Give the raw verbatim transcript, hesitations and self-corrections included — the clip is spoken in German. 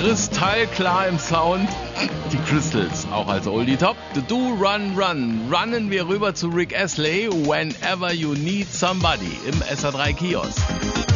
kristallklar im Sound. Die Crystals, auch als Oldie Top. The Do Run Run. Runnen wir rüber zu Rick Astley. Whenever You Need Somebody im S A drei Kiosk.